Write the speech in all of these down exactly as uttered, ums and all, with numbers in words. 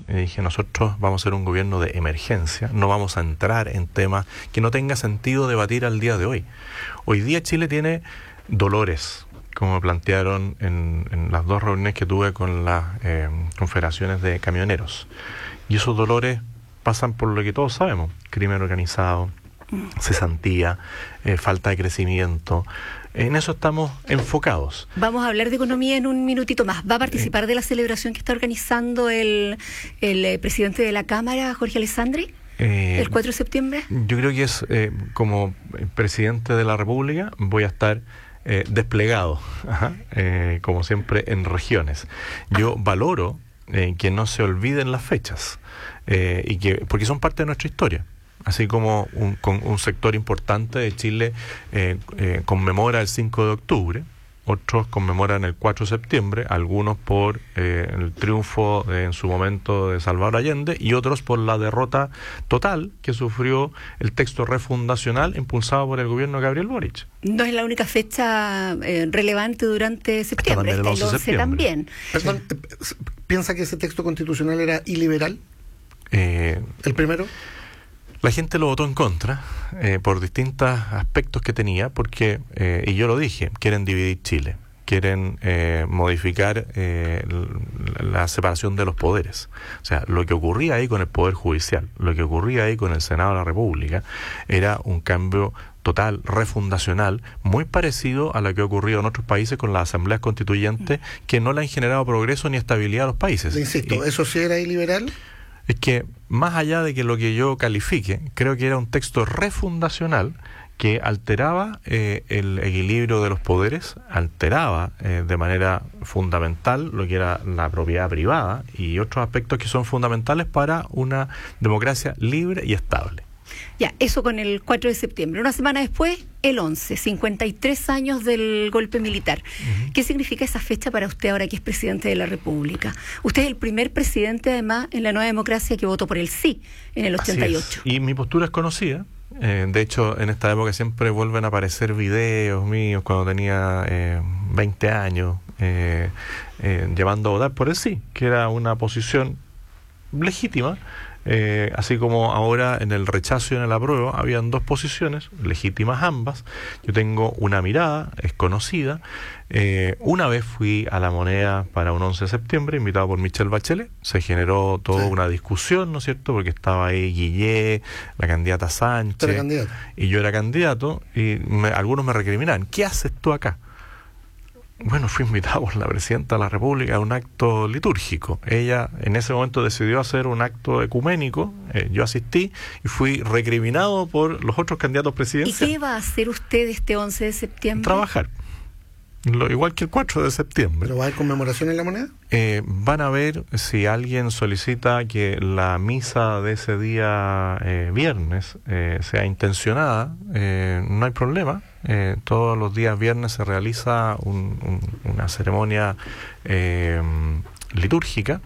y dije, nosotros vamos a ser un gobierno de emergencia, no vamos a entrar en temas que no tenga sentido debatir al día de hoy. Hoy día Chile tiene dolores, como plantearon en, en las dos reuniones que tuve con las eh, confederaciones de camioneros. Y esos dolores pasan por lo que todos sabemos: crimen organizado, cesantía, eh, falta de crecimiento. En eso estamos enfocados. Vamos a hablar de economía en un minutito más. ¿Va a participar de la celebración que está organizando el, el eh, presidente de la Cámara, Jorge Alessandri, eh, el cuatro de septiembre? Yo creo que es, eh, como presidente de la República, voy a estar eh, desplegado, ajá, eh, como siempre, en regiones. Yo ah. valoro eh, que no se olviden las fechas, eh, y que porque son parte de nuestra historia. Así como un, con un sector importante de Chile eh, eh, conmemora el cinco de octubre, otros conmemoran el cuatro de septiembre, algunos por eh, el triunfo de, en su momento de Salvador Allende, y otros por la derrota total que sufrió el texto refundacional impulsado por el gobierno de Gabriel Boric. No es la única fecha eh, relevante durante septiembre, está el once también. Perdón, ¿piensa que ese texto constitucional era iliberal? Eh, ¿El primero? La gente lo votó en contra eh, por distintos aspectos que tenía, porque, eh, y yo lo dije, quieren dividir Chile, quieren eh, modificar eh, la separación de los poderes. O sea, lo que ocurría ahí con el Poder Judicial, lo que ocurría ahí con el Senado de la República, era un cambio total, refundacional, muy parecido a lo que ha ocurrido en otros países con las asambleas constituyentes, que no le han generado progreso ni estabilidad a los países. Le insisto, y, ¿eso sí era iliberal? Es que, más allá de que lo que yo califique, creo que era un texto refundacional que alteraba eh, el equilibrio de los poderes, alteraba eh, de manera fundamental lo que era la propiedad privada y otros aspectos que son fundamentales para una democracia libre y estable. Ya, eso con el cuatro de septiembre. Una semana después, el once, cincuenta y tres años del golpe militar. Uh-huh. ¿Qué significa esa fecha para usted ahora que es presidente de la República? Usted es el primer presidente, además, en la nueva democracia que votó por el sí en el ochenta y ocho. Y mi postura es conocida. Eh, de hecho, en esta época siempre vuelven a aparecer videos míos cuando tenía eh, veinte años, eh, eh, llevando a votar por el sí, que era una posición legítima. Eh, así como ahora en el rechazo y en el apruebo habían dos posiciones, legítimas ambas. Yo tengo una mirada, es conocida. Eh, una vez fui a La Moneda para un once de septiembre, invitado por Michelle Bachelet. Se generó toda sí. una discusión, ¿no es cierto? Porque estaba ahí Guillé, la candidata Sánchez, y yo era candidato, y me, algunos me recriminaban: ¿qué haces tú acá? Bueno, fui invitado por la presidenta de la República a un acto litúrgico. Ella en ese momento decidió hacer un acto ecuménico, eh, yo asistí y fui recriminado por los otros candidatos presidenciales. ¿Y qué va a hacer usted este once de septiembre? Trabajar. Lo, igual que el cuatro de septiembre. ¿Pero va a haber conmemoración en La Moneda? Eh, van a ver si alguien solicita que la misa de ese día eh, viernes eh, sea intencionada. Eh, no hay problema. Eh, todos los días viernes se realiza un, un, una ceremonia eh, litúrgica.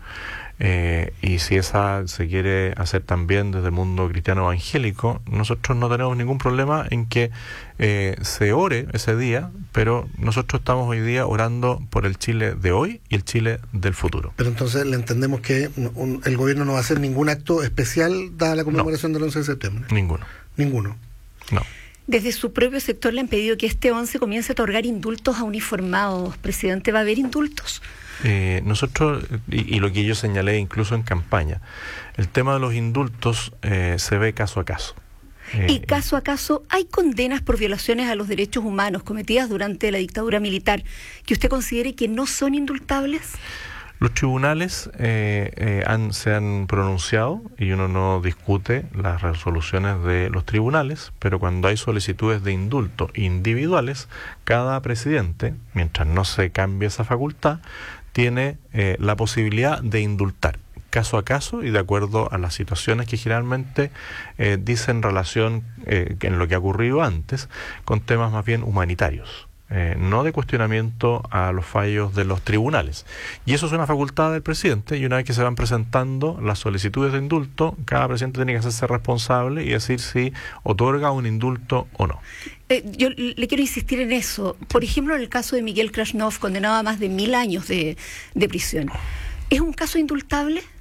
Eh, y si esa se quiere hacer también desde el mundo cristiano evangélico, nosotros no tenemos ningún problema en que eh, se ore ese día, pero nosotros estamos hoy día orando por el Chile de hoy y el Chile del futuro. Pero entonces le entendemos que un, el gobierno no va a hacer ningún acto especial dada la conmemoración no, del once de septiembre. Ninguno. Ninguno. No. Desde su propio sector le han pedido que este once comience a otorgar indultos a uniformados. Presidente, ¿va a haber indultos? Eh, nosotros, y, y lo que yo señalé incluso en campaña, el tema de los indultos eh, se ve caso a caso. Eh, y caso a caso, ¿hay condenas por violaciones a los derechos humanos cometidas durante la dictadura militar que usted considere que no son indultables? Los tribunales eh, eh, han, se han pronunciado y uno no discute las resoluciones de los tribunales, pero cuando hay solicitudes de indulto individuales, cada presidente, mientras no se cambie esa facultad, tiene eh, la posibilidad de indultar caso a caso y de acuerdo a las situaciones que generalmente eh, dicen relación eh, en lo que ha ocurrido antes, con temas más bien humanitarios. Eh, no de cuestionamiento a los fallos de los tribunales. Y eso es una facultad del presidente, y una vez que se van presentando las solicitudes de indulto, cada presidente tiene que hacerse responsable y decir si otorga un indulto o no. Eh, yo le quiero insistir en eso. Por ejemplo, en el caso de Miguel Krasnov, condenado a más de mil años de, de prisión. ¿Es un caso indultable?